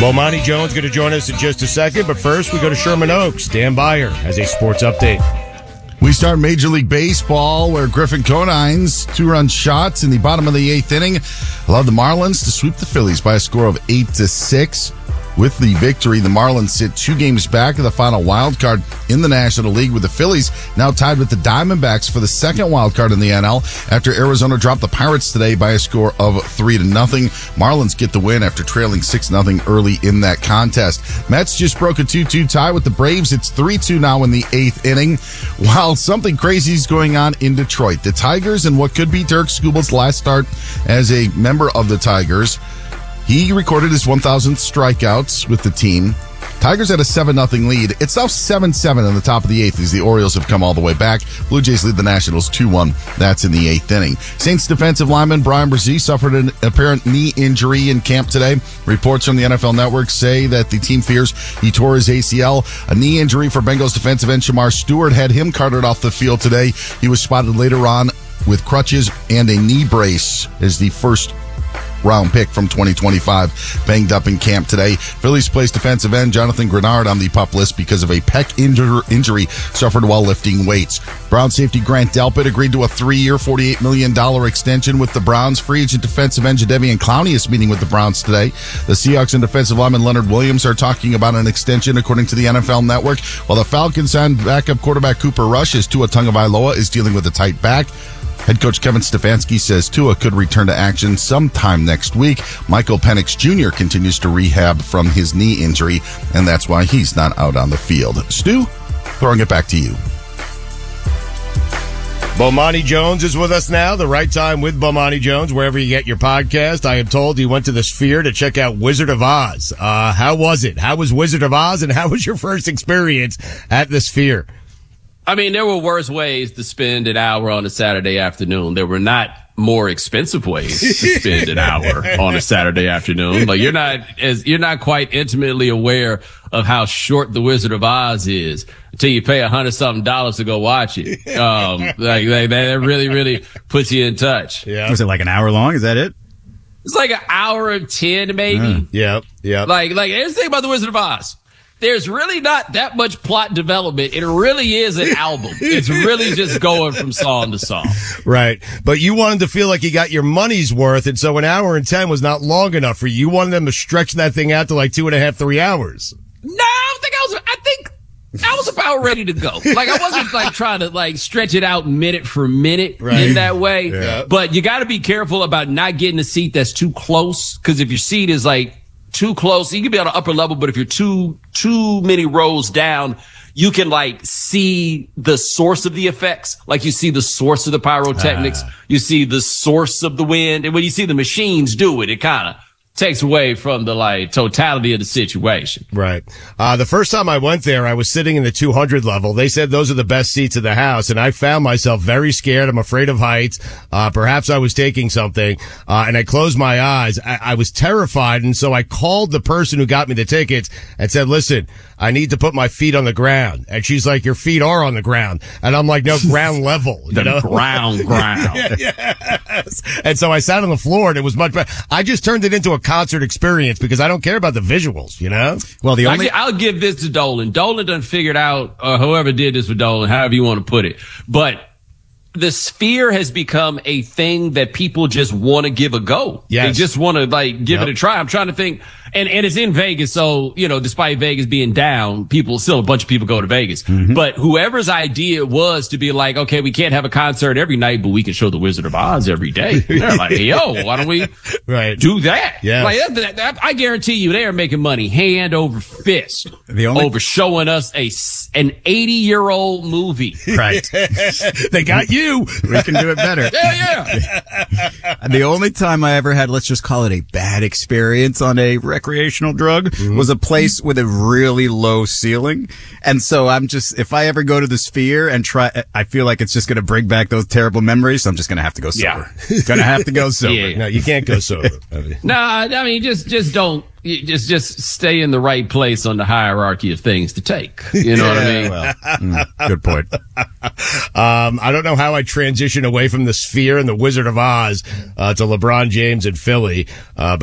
Bomani Jones going to join us in just a second, but first we go to Sherman Oaks. Dan Beyer has a sports update. We start Major League Baseball, where Griffin Conines 2-run shots in the bottom of the 8th inning allowed the Marlins to sweep the Phillies by a score of 8-6. With the victory, the Marlins sit 2 games back of the final wild card in the National League, with the Phillies now tied with the Diamondbacks for the second wild card in the NL after Arizona dropped the Pirates today by a score of 3-0. Marlins get the win after trailing 6-0 early in that contest. Mets just broke a 2-2 tie with the Braves. It's 3-2 now in the 8th inning. While something crazy is going on in Detroit, the Tigers, and what could be Dirk Skubel's last start as a member of the Tigers, he recorded his 1,000th strikeouts with the team. Tigers had a 7-0 lead. It's now 7-7 in the top of the 8th as the Orioles have come all the way back. Blue Jays lead the Nationals 2-1. That's in the 8th inning. Saints defensive lineman Brian Brzee suffered an apparent knee injury in camp today. Reports from the NFL Network say that the team fears he tore his ACL. A knee injury for Bengals defensive end Shamar Stewart had him carted off the field today. He was spotted later on with crutches and a knee brace as the first round pick from 2025, banged up in camp today. Phillies placed defensive end Jonathan Grenard on the PUP list because of a pec injury suffered while lifting weights. Browns safety Grant Delpit agreed to a 3-year, $48 million extension with the Browns. Free agent defensive end Jadeveon Clowney is meeting with the Browns today. The Seahawks and defensive lineman Leonard Williams are talking about an extension, according to the NFL Network, while the Falcons signed backup quarterback Cooper Rush as Tua Tagovailoa is dealing with a tight back. Head coach Kevin Stefanski says Tua could return to action sometime next week. Michael Penix Jr. continues to rehab from his knee injury, and that's why he's not out on the field. Stu, throwing it back to you. Bomani Jones is with us now. The Right Time with Bomani Jones, wherever you get your podcast. I am told he went to the Sphere to check out Wizard of Oz. How was it? How was Wizard of Oz, and how was your first experience at the Sphere? I mean, there were worse ways to spend an hour on a Saturday afternoon. There were not more expensive ways to spend an hour on a Saturday afternoon. Like, you're not quite intimately aware of how short The Wizard of Oz is until you pay $100-something to go watch it. Like that really, really puts you in touch. Yeah. Was it like an hour long? Is that it? It's like an hour and 10, maybe. Yeah. Like, here's the thing about The Wizard of Oz. There's really not that much plot development. It really is an album. It's really just going from song to song. Right. But you wanted to feel like you got your money's worth, and so an hour and 10 was not long enough for you. You wanted them to stretch that thing out to like 2.5, 3 hours. No, I think I was about ready to go. Like, I wasn't like trying to like stretch it out minute for minute in that way. Yeah. But you got to be careful about not getting a seat that's too close, because if your seat is like too close, you can be on the upper level, but if you're too many rows down, you can like see the source of the effects. Like, you see the source of the pyrotechnics, you see the source of the wind, and when you see the machines do it, it kind of takes away from the like totality of the situation. Right. The first time I went there, I was sitting in the 200 level. They said those are the best seats in the house, and I found myself very scared. I'm afraid of heights. Perhaps I was taking something, and I closed my eyes. I was terrified, and so I called the person who got me the tickets and said, listen, I need to put my feet on the ground. And she's like, your feet are on the ground. And I'm like, no, ground level. Ground. Yes. And so I sat on the floor, and it was much better. I just turned it into a concert experience because I don't care about the visuals, you know? Well, I'll give this to Dolan. Dolan done figured out, or whoever did this with Dolan, however you want to put it. But the Sphere has become a thing that people just want to give a go. Yes. They just want to like give it a try. I'm trying to think. And it's in Vegas. So, you know, despite Vegas being down, still a bunch of people go to Vegas. Mm-hmm. But whoever's idea was to be like, okay, we can't have a concert every night, but we can show the Wizard of Oz every day. They're like, hey, yo, why don't we do that? Yeah. Like, I guarantee you they are making money hand over fist over showing us an 80-year-old movie. Right. They got you. We can do it better. Yeah. The only time I ever had, let's just call it a bad experience on a recreational drug, was a place with a really low ceiling. And so if I ever go to the Sphere and I feel like it's just going to bring back those terrible memories. So I'm just going to have to go sober. Gonna have to go sober. Yeah. No, you can't go sober. No, I mean, just don't. Just stay in the right place on the hierarchy of things to take. You know what I mean? Well, good point. I don't know how I transition away from the Sphere and the Wizard of Oz to LeBron James and Philly, but